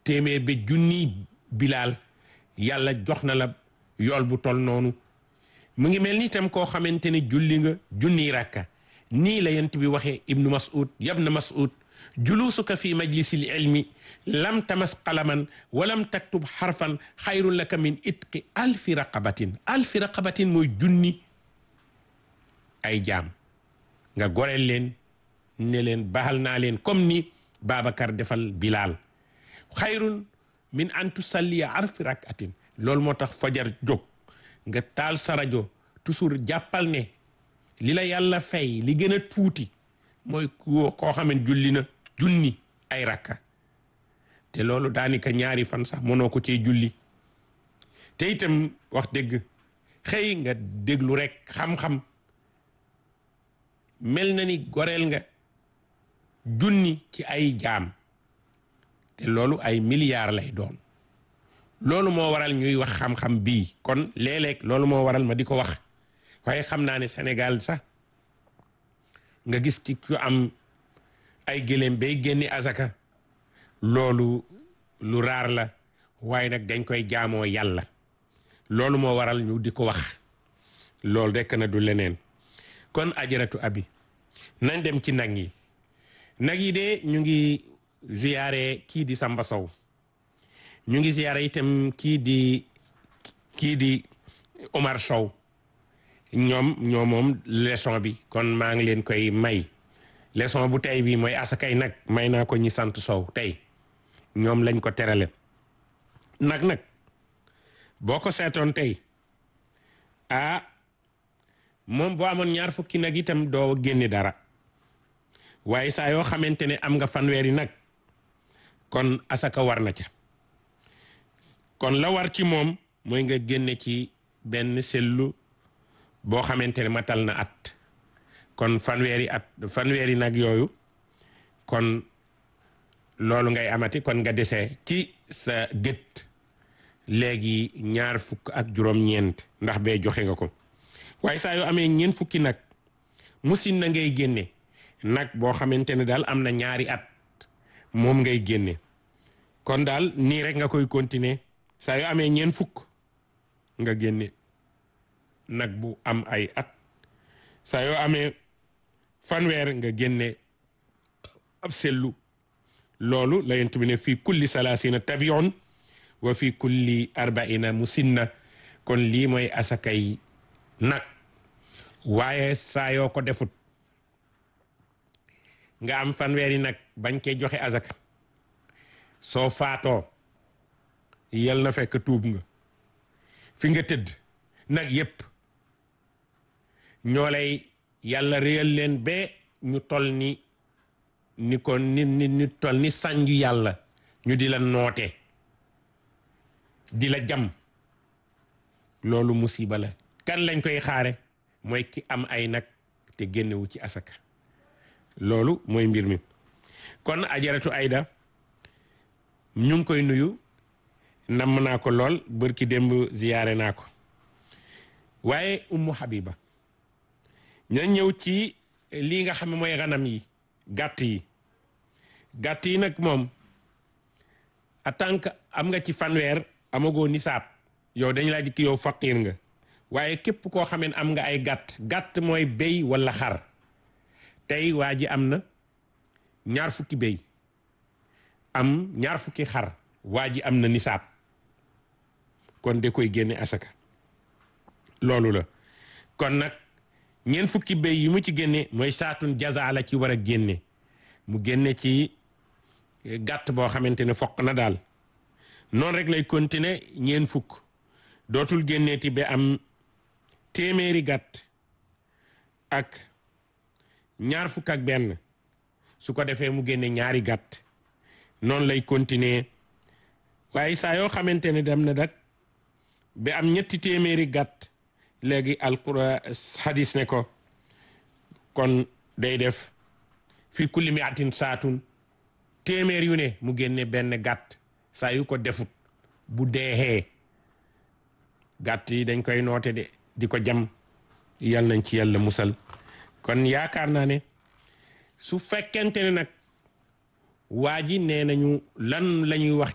téeméer ba junni bilaal yàlla jox na la yool bu tol noonu. mu ngi mel ni itam koo xamante ne julli nga junniy rakka nii la yent bi waxee ibnu mas'ud yabna mas'ud julusuka fi majlisil ilmi lam tamas qalaman walam taktub xarfan xayrun laka min itqi alfi raqabatin mooy junni ay jaam nga goreel leen ne leen baal naa leen comme ni Babacar defal Bilal xayrun min an tusalliya alfi rakatin loolu moo tax fajar jóg nga taal sa rajo toujours jàppal ne li la yàlla fay li gën a tuuti mooy koo xam ne julli na junni ay rakka te loolu daanaka ñaari fan sax mënoo ko cee julli te itam wax dëgg xëy nga déglu rek xam-xam mel na ni goreel nga junni ci ay jaam te loolu ay milliards lay doon loolu moo waral ñuy wax xam-xam bii kon léeg-léeg loolu moo waral ma di ko wax waaye xam naa ne Sénégal sax nga gis ci ku am ay gëléem bay génni azaka loolu lu raar la waaye nag dañ koy jaamoo yàlla loolu moo waral ñu di ko wax loolu rekk na du leneen kon ajaratu abi nañ dem ci nag yi de ñu ngi ziyaare kii di Samba Sow ñu ngi ziyaare itam kii di Omar Sow ñoom moom leçon bi kon maa ngi leen koy may leçon bu tey bi mooy asakay nag may naa ko ñi sant Sow tey ñoom lañ ko terale nag boo ko seetoon tey moom boo amoon 20 fukki nag itam doo génne dara waaye saa yoo xamante ne am nga fanweeri nag kon asaka war na ca kon la war ci moom mooy nga génne ci benn sellu boo xamante ne matal na at kon fanweeri nag yooyu kon loolu ngay amati kon nga desee ci sa gët léegi 20 fukk ak juróom-ñeent ndax bee joxe nga ko waaye saa yoo amee 4 fukki nag musin na ngay génne nag boo xamante ne daal am na 2 at moom ngay génne kon daal nii rek nga koy continuer saa yoo amee 4 fukk nga génne nag bu am ay at saa yoo amee fanweer nga génne ab sellu loolu la yent bi ne fii kulli 30 tabion wa fii kulli 40 musinna kon lii mooy asakay nag waaye saa yoo ko defut nga am fanweeri nag bañ koy joxe azaka soo faatoo yal na fekk tuub nga fi nga tëdd nag yépp ñoo lay yàlla réyal leen ba ñu tol ni tol ni sànju yàlla ñu di la noote di la jam loolu musiba la kan lañ koy xaare mooy ki am ay nag te génnewu ci asaka loolu mooy mbir mi kon ajaratu Ayda ñu ngi koy nuyu namm naa ko lool bërki démb ziyaare naa ko waaye Ummu Habiba ña ñëw ci lii nga xam ne mooy xanam yi gàtt yi nag moom en tant que am nga ci fanweer amagoo nisaab yow dañ laa jikki yow faqiir nga waaye képp koo xamee am nga ay gàtt mooy béy walla xar tey waa ji am na 20 fukki béy am 20 fukki xar waa ji am na nisaab kon de koy génne asaka loolu la kon nag 4 fukki béy yi mu ci génne mooy saatun jaza la ci war a génne mu génne ci gàtt boo xamante ne foq na daal noonu rek lay continuer 4 fukk dootul génneeti ba am téeméeri gàtt ak 2 fukk ak benn su ko defee mu génne 2 gàtt noonu lay continuer waaye saa yoo xamante ne dem na dak ba am 3 téeméeri gàtt léegi alquran hadis ne ko kon day def fi kulli miatin saatun téeméer yu ne mu génne benn gàtt saa yu ko defut bu deexee gàtt yi dañ koy noote de di ko jam yal nañ ci yàlla musal kon yaakaar naa ne su fekkente ne nag waa ji nee nañu lan la ñuy wax